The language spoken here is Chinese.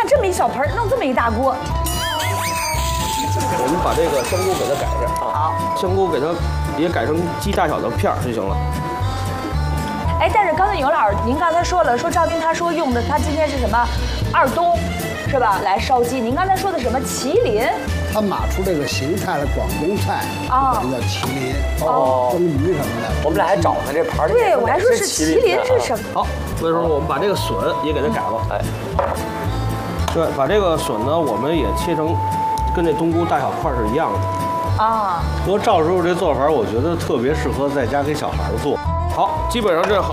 这么一小盆，弄这么一大锅。 我们把这个香菇给它改一下啊。 好， 香菇给它也改成鸡大小的片儿就行了。 哎，但是刚才尤老师，您刚才说了，说赵斌他说用的，他今天是什么二冬，是吧？来烧鸡。您刚才说的什么麒麟？ 他码出这个形态的广东菜啊这叫麒麟，包括蒸鱼什么的。 我们俩还找呢，这盘里对，我还说是麒麟是什么？ 好，所以说我们把这个笋也给它改了。 哎， 对，把这个笋呢，我们也切成跟这冬菇大小块是一样的。 啊， 不过赵师傅这做法，我觉得特别适合在家给小孩做。 好，基本上这